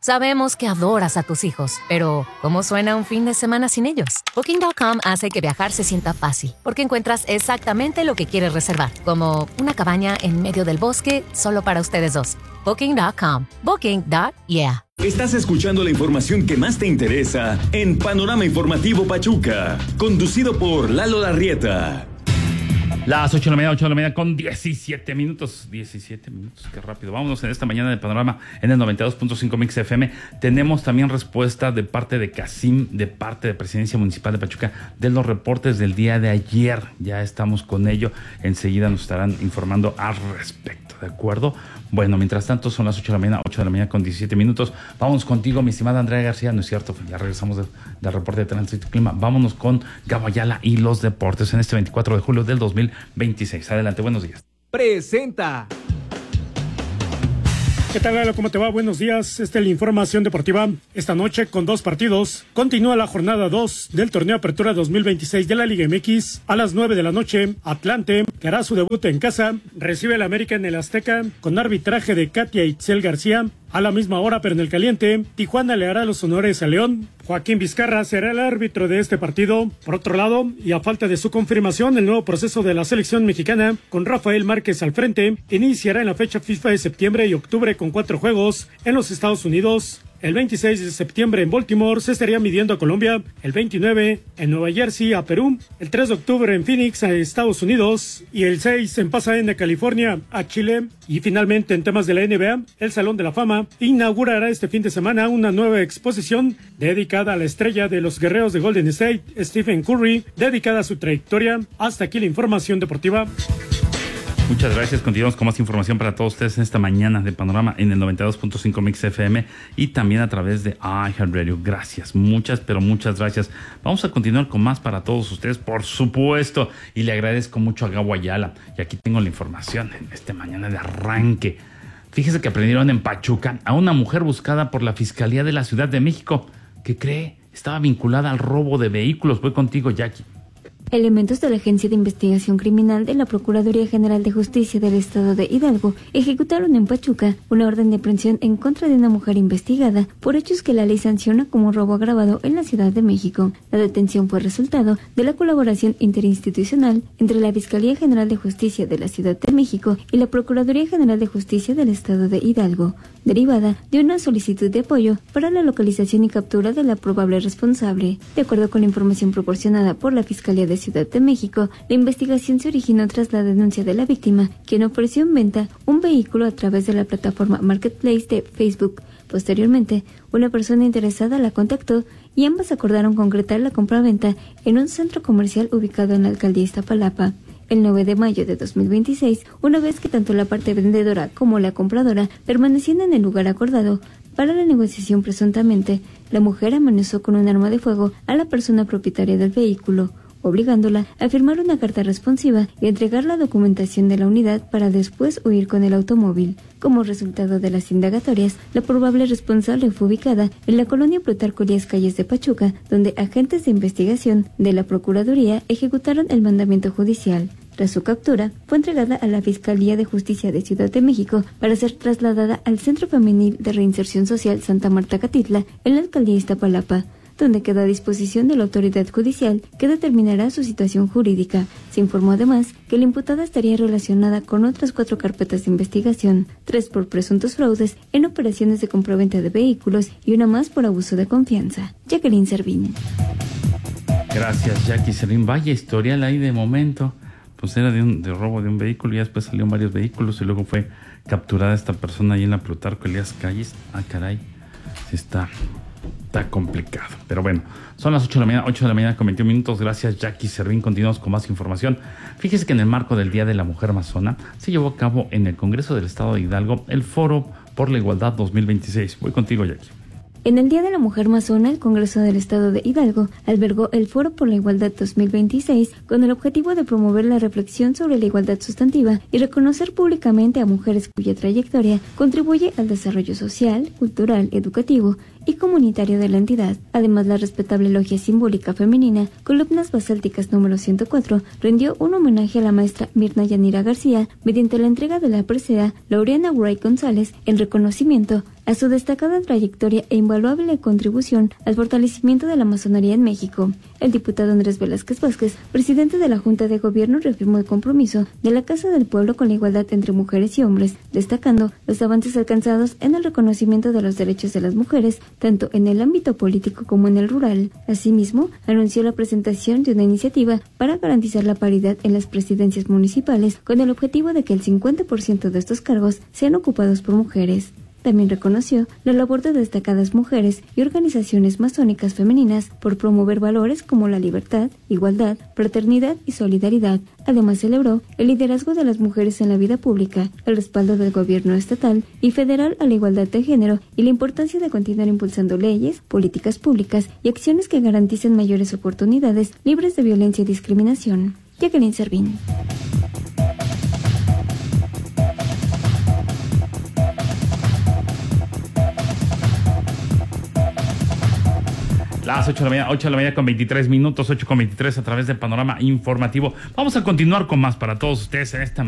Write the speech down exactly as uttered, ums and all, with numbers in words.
Sabemos que adoras a tus hijos, pero ¿cómo suena un fin de semana sin ellos? Booking punto com hace que viajar se sienta fácil, porque encuentras exactamente lo que quieres reservar, como una cabaña en medio del bosque solo para ustedes dos. Booking punto com. Booking. Yeah. Estás escuchando la información que más te interesa en Panorama Informativo Pachuca, conducido por Lalo Larrieta. Las ocho de la mañana, ocho de la mañana con diecisiete minutos. diecisiete minutos, qué rápido. Vámonos en esta mañana de Panorama en el noventa y dos punto cinco Mix F M. Tenemos también respuesta de parte de Casim, de parte de Presidencia Municipal de Pachuca, de los reportes del día de ayer. Ya estamos con ello. Enseguida nos estarán informando al respecto, ¿de acuerdo? Bueno, mientras tanto son las ocho de la mañana, ocho de la mañana con diecisiete minutos. Vámonos contigo, mi estimada Andrea García. No es cierto, ya regresamos de, del reporte de tránsito y clima. Vámonos con Gabo Ayala y los deportes en este veinticuatro de julio del dos mil veintiséis. Adelante, buenos días. Presenta. ¿Qué tal, Lalo? ¿Cómo te va? Buenos días. Esta es la información deportiva. Esta noche, con dos partidos, continúa la jornada dos del torneo Apertura dos mil veintiséis de la Liga M X. A las nueve de la noche, Atlante, que hará su debut en casa, recibe al América en el Azteca con arbitraje de Katia Itzel García. A la misma hora, pero en el caliente, Tijuana le hará los honores a León. Joaquín Vizcarra será el árbitro de este partido. Por otro lado, y a falta de su confirmación, el nuevo proceso de la selección mexicana, con Rafael Márquez al frente, iniciará en la fecha FIFA de septiembre y octubre con cuatro juegos en los Estados Unidos. El veintiséis de septiembre en Baltimore se estaría midiendo a Colombia, el veintinueve en Nueva Jersey a Perú, el tres de octubre en Phoenix a Estados Unidos y el seis en Pasadena, California a Chile. Y finalmente en temas de la N B A, el Salón de la Fama inaugurará este fin de semana una nueva exposición dedicada a la estrella de los guerreros de Golden State, Stephen Curry, dedicada a su trayectoria. Hasta aquí la información deportiva. Muchas gracias. Continuamos con más información para todos ustedes en esta mañana de Panorama en el noventa y dos punto cinco Mix F M y también a través de iHeartRadio. Gracias, muchas, pero muchas gracias. Vamos a continuar con más para todos ustedes, por supuesto, y le agradezco mucho a Gabo Ayala. Y aquí tengo la información en esta mañana de arranque. Fíjese que aprendieron en Pachuca a una mujer buscada por la Fiscalía de la Ciudad de México, que cree estaba vinculada al robo de vehículos. Voy contigo, Jackie. Elementos de la Agencia de Investigación Criminal de la Procuraduría General de Justicia del Estado de Hidalgo ejecutaron en Pachuca una orden de aprehensión en contra de una mujer investigada por hechos que la ley sanciona como robo agravado en la Ciudad de México. La detención fue resultado de la colaboración interinstitucional entre la Fiscalía General de Justicia de la Ciudad de México y la Procuraduría General de Justicia del Estado de Hidalgo, derivada de una solicitud de apoyo para la localización y captura de la probable responsable. De acuerdo con la información proporcionada por la Fiscalía de Ciudad de México, la investigación se originó tras la denuncia de la víctima, quien ofreció en venta un vehículo a través de la plataforma Marketplace de Facebook. Posteriormente, una persona interesada la contactó y ambas acordaron concretar la compraventa en un centro comercial ubicado en la alcaldía Iztapalapa. El nueve de mayo de dos mil veintiséis, una vez que tanto la parte vendedora como la compradora permanecían en el lugar acordado para la negociación presuntamente, la mujer amenazó con un arma de fuego a la persona propietaria del vehículo, obligándola a firmar una carta responsiva y entregar la documentación de la unidad para después huir con el automóvil. Como resultado de las indagatorias, la probable responsable fue ubicada en la colonia Plutarco Elías Calles de Pachuca, donde agentes de investigación de la Procuraduría ejecutaron el mandamiento judicial. Tras su captura, fue entregada a la Fiscalía de Justicia de Ciudad de México para ser trasladada al Centro Femenil de Reinserción Social Santa Marta Catitla, en la alcaldía Iztapalapa, donde queda a disposición de la autoridad judicial que determinará su situación jurídica. Se informó además que la imputada estaría relacionada con otras cuatro carpetas de investigación, tres por presuntos fraudes en operaciones de compraventa de vehículos y una más por abuso de confianza. Jacqueline Servín. Gracias, Jackie Servín. Vaya historial ahí de momento. Pues era de un de robo de un vehículo y después salieron varios vehículos y luego fue capturada esta persona ahí en la Plutarco Elías Calles. Ah, caray, sí está... Está complicado, pero bueno, son las ocho de la mañana, ocho de la mañana con veintiún minutos. Gracias, Jackie Servín. Continuamos con más información. Fíjese que en el marco del Día de la Mujer Amazona se llevó a cabo en el Congreso del Estado de Hidalgo el Foro por la Igualdad dos mil veintiséis. Voy contigo, Jackie. En el Día de la Mujer Amazona, el Congreso del Estado de Hidalgo albergó el Foro por la Igualdad dos mil veintiséis con el objetivo de promover la reflexión sobre la igualdad sustantiva y reconocer públicamente a mujeres cuya trayectoria contribuye al desarrollo social, cultural, educativo y comunitario de la entidad. Además, la respetable logia simbólica femenina Columnas Basálticas número ciento cuatro rindió un homenaje a la maestra Mirna Yanira García mediante la entrega de la presea Laureana Wright González en reconocimiento a su destacada trayectoria e invaluable contribución al fortalecimiento de la masonería en México. El diputado Andrés Velázquez Vázquez, presidente de la Junta de Gobierno, reafirmó el compromiso de la Casa del Pueblo con la igualdad entre mujeres y hombres, destacando los avances alcanzados en el reconocimiento de los derechos de las mujeres, tanto en el ámbito político como en el rural. Asimismo, anunció la presentación de una iniciativa para garantizar la paridad en las presidencias municipales, con el objetivo de que el cincuenta por ciento de estos cargos sean ocupados por mujeres. También reconoció la labor de destacadas mujeres y organizaciones masónicas femeninas por promover valores como la libertad, igualdad, fraternidad y solidaridad. Además, celebró el liderazgo de las mujeres en la vida pública, el respaldo del gobierno estatal y federal a la igualdad de género y la importancia de continuar impulsando leyes, políticas públicas y acciones que garanticen mayores oportunidades libres de violencia y discriminación. Jacqueline Servín. Las ocho de la mañana, ocho de la mañana con veintitrés minutos, ocho con veintitrés a través de Panorama Informativo. Vamos a continuar con más para todos ustedes en esta